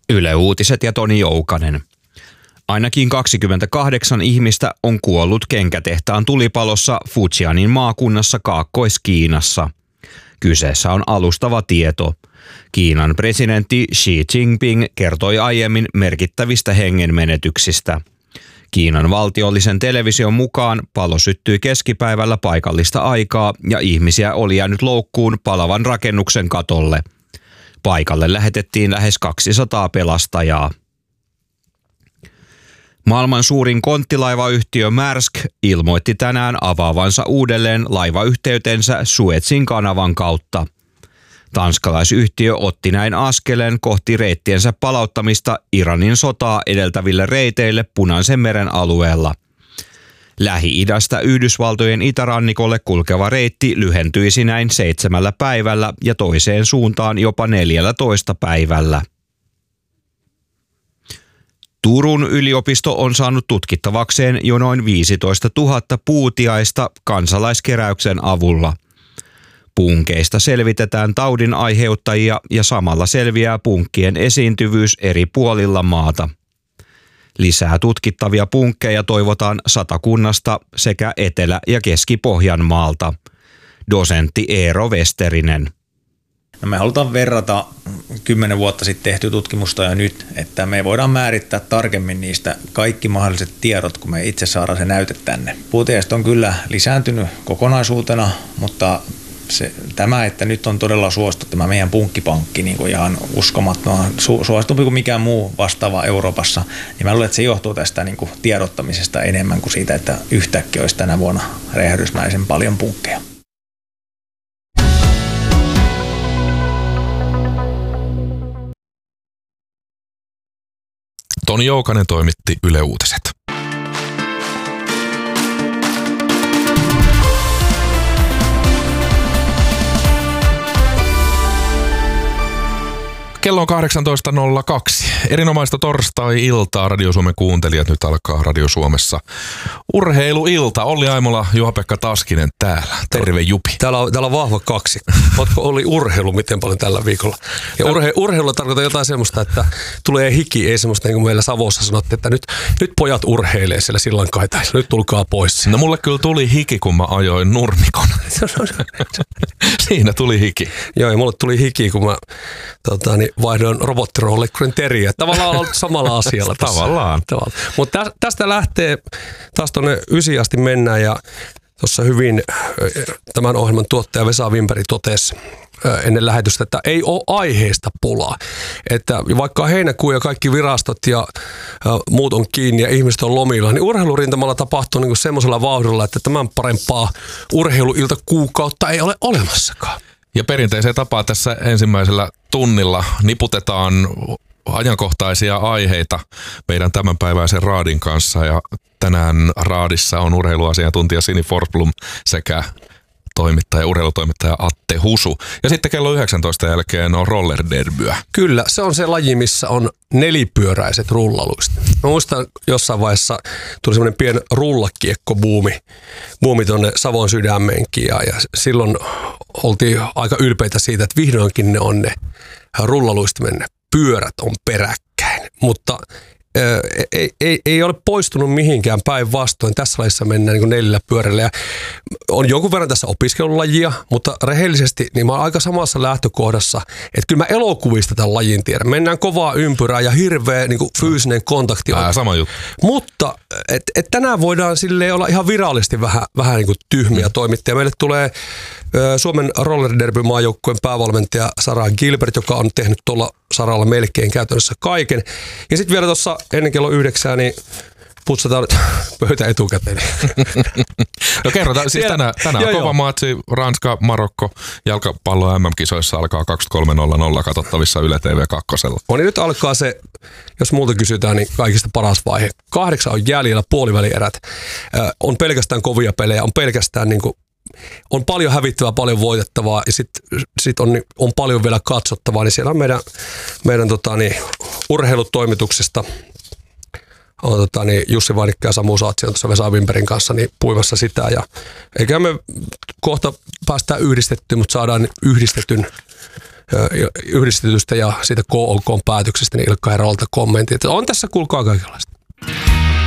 Yle Uutiset ja Toni Joukanen. Ainakin 28 ihmistä on kuollut kenkätehtaan tulipalossa Fujianin maakunnassa Kaakkois-Kiinassa. Kyseessä on alustava tieto. Kiinan presidentti Xi Jinping kertoi aiemmin merkittävistä hengenmenetyksistä. Kiinan valtiollisen television mukaan palo syttyi keskipäivällä paikallista aikaa ja ihmisiä oli jäänyt loukkuun palavan rakennuksen katolle. Paikalle lähetettiin lähes 200 pelastajaa. Maailman suurin konttilaivayhtiö Maersk ilmoitti tänään avaavansa uudelleen laivayhteytensä Suezin kanavan kautta. Tanskalaisyhtiö otti näin askeleen kohti reittiensä palauttamista Iranin sotaa edeltäville reiteille Punaisen meren alueella. Lähi-idästä Yhdysvaltojen itärannikolle kulkeva reitti lyhentyisi näin 7 päivällä ja toiseen suuntaan jopa 14 päivällä. Turun yliopisto on saanut tutkittavakseen jo noin 15 000 puutiaista kansalaiskeräyksen avulla. Punkeista selvitetään taudin aiheuttajia ja samalla selviää punkkien esiintyvyys eri puolilla maata. Lisää tutkittavia punkkeja toivotaan Satakunnasta sekä Etelä- ja Keski-Pohjanmaalta. Dosentti Eero Westerinen. No me halutaan verrata 10 vuotta sitten tehty tutkimusta ja nyt, että me voidaan määrittää tarkemmin niistä kaikki mahdolliset tiedot, kun me itse saadaan se näyte tänne. Puutiaiset on kyllä lisääntynyt kokonaisuutena, mutta tämä, että nyt on todella suosittu tämä meidän punkkipankki niin kuin ihan uskomattoman suositumpi kuin mikään muu vastaava Euroopassa, niin mä luulen, että se johtuu tästä niin kuin tiedottamisesta enemmän kuin siitä, että yhtäkkiä olisi tänä vuonna räjähdysmäisen paljon punkkeja. Toni Joukanen toimitti Yle Uutiset. Kello on 18.02. Erinomaista torstai-iltaa Radio Suomen kuuntelijat. Nyt alkaa Radio Suomessa urheiluilta. Olli Aimola, Juha-Pekka Taskinen täällä. Terve Jupi. Täällä on vahva kaksi. Ootko Olli urheilu miten paljon tällä viikolla? Ja urheilulla tarkoittaa jotain semmoista, että tulee hiki. Ei semmoista niin kuin meillä Savossa sanottiin, että nyt pojat urheilee siellä sillankaitailla. Nyt tulkaa pois. No mulle kyllä tuli hiki, kun mä ajoin nurmikon. Siinä tuli hiki. Joo, ja mulle tuli hiki, kun mä vaihdoin robottiroollikkurin teriä. Tavallaan on samalla asialla tässä. Tavallaan. Mutta tästä lähtee, taas tuonne 9 asti mennään ja tuossa hyvin tämän ohjelman tuottaja Vesa Wimperi totesi ennen lähetystä, että ei ole aiheesta pulaa. Että vaikka heinäkuu ja kaikki virastot ja muut on kiinni ja ihmiset on lomilla, niin urheilurintamalla tapahtuu niin kuin semmoisella vauhdilla, että tämän parempaa urheiluilta kuukautta ei ole olemassakaan. Ja perinteiseen tapaan tässä ensimmäisellä tunnilla niputetaan ajankohtaisia aiheita meidän tämänpäiväisen raadin kanssa. Ja tänään raadissa on urheiluasiantuntija Sini Forsblom sekä urheilutoimittaja Atte Husu. Ja sitten kello 19 jälkeen on rollerderbyä. Kyllä, se on se laji, missä on nelipyöräiset rullaluistit. Mä muistan jossain vaiheessa tuli semmoinen pieni rullakiekko-buumi tuonne Savon sydämeenkin ja silloin oltiin aika ylpeitä siitä, että vihdoinkin ne rullaluistimen pyörät on peräkkäin, mutta ei ole poistunut mihinkään päinvastoin. Tässä lajissa mennään niin kuin 4 pyörällä ja on jonkun verran tässä opiskelulajia, mutta rehellisesti niin mä oon aika samassa lähtökohdassa, että kyllä mä elokuvista tämän lajin tiedän. Mennään kovaa ympyrää ja hirveä niin kuin fyysinen kontakti on. Sama juttu. Mutta tänään voidaan silleen olla ihan virallisesti vähän niin kuin tyhmiä toimittajia. Meille tulee Suomen rollerderby-maajoukkueen päävalmentaja Sara Gilbert, joka on tehnyt tuolla saralla melkein käytännössä kaiken. Ja sitten vielä tuossa ennen kello 9, niin putsataan pöytä etukäteen. No kerrotaan, siis tänään on kova matsi, Ranska-Marokko jalkapallo MM-kisoissa alkaa 23.00 katsottavissa Yle TV 2. No niin nyt alkaa se, jos multa kysytään, niin kaikista paras vaihe. 8 on jäljellä, puolivälierät. On pelkästään kovia pelejä, on pelkästään niin kuin on paljon hävittävää, paljon voitettavaa ja sit on paljon vielä katsottavaa, niin siellä on meidän urheilutoimituksesta on Jussi Vainikka ja Samu Saatsi on tuossa Vesa Wimperin kanssa niin puimassa sitä ja eikä me kohta päästään yhdistettyä, mutta saadaan yhdistetyn yhdistetystä ja siitä KOK päätöksestä, niin Ilkka Herolalta kommentti, että on tässä kuulkaa kaikenlaista.